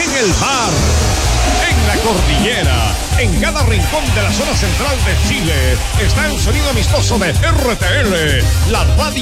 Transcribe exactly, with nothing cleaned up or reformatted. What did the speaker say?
en el mar, en la cordillera, en cada rincón de la zona central de Chile, está el sonido amistoso de R T L, la radio